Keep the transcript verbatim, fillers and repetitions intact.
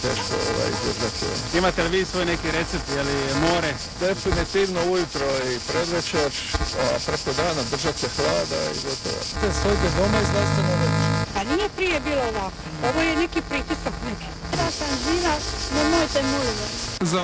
teško ovaj, izdržati. Imate li vi svoj neki recept, je li more? Definitivno ujutro i predvečer, a preko dana držat se hlada i gotovo. Stojite doma i izlazite na večer. Pa nije prije bilo ovako. Ovo je neki pritisak neki. Ja sam živa, nemojte molim vas.